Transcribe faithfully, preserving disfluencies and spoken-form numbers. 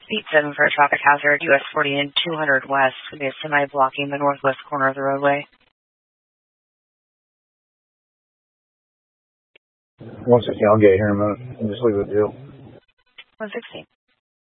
Speed seven for a traffic hazard, U S forty and two hundred west, with a semi blocking the northwest corner of the roadway. one sixteen, I'll get here in a minute and just leave it deal. one sixteen.